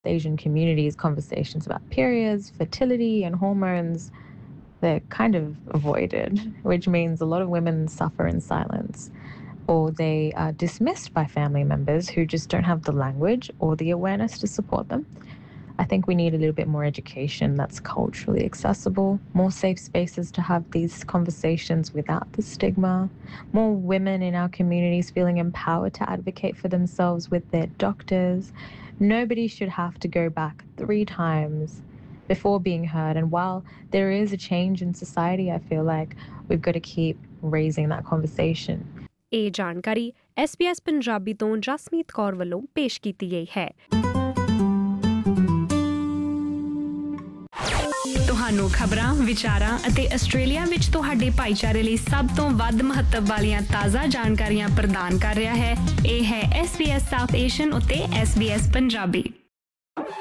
Asian communities, conversations about periods, fertility, and hormones, they're kind of avoided, which means a lot of women suffer in silence or they are dismissed by family members who just don't have the language or the awareness to support them. I think we need a little bit more education that's culturally accessible, more safe spaces to have these conversations without the stigma, more women in our communities feeling empowered to advocate for themselves with their doctors. Nobody should have to go back 3 times before being heard. And while there is a change in society, I feel like we've got to keep raising that conversation. ਇਹ ਜਾਣਕਾਰੀ SBS Punjabi ਤੋਂ ਜਸਮੀਤ ਕੌਰ ਵੱਲੋਂ ਪੇਸ਼ ਕੀਤੀ ਗਈ ਹੈ। ਤੁਹਾਨੂੰ ਖਬਰਾਂ, ਵਿਚਾਰਾਂ ਅਤੇ ਆਸਟ੍ਰੇਲੀਆ ਵਿੱਚ ਤੁਹਾਡੇ ਭਾਈਚਾਰੇ ਲਈ ਸਭ ਤੋਂ ਵੱਧ ਮਹੱਤਵ ਵਾਲੀਆਂ ਤਾਜ਼ਾ ਜਾਣਕਾਰੀਆਂ ਪ੍ਰਦਾਨ ਕਰ ਰਿਹਾ ਹੈ। ਇਹ ਹੈ SBS ਸਾਊਥ ਏਸ਼ੀਅਨ ਉੱਤੇ SBS ਪੰਜਾਬੀ।